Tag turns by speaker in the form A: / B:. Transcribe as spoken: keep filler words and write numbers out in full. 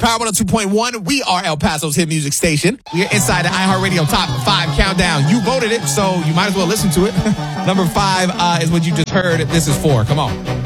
A: Power one oh two point one. We are El Paso's hit music station. We are inside the iHeartRadio Top five Countdown. You voted it, so you might as well listen to it. Number five uh, is what you just heard. This is for. Come on.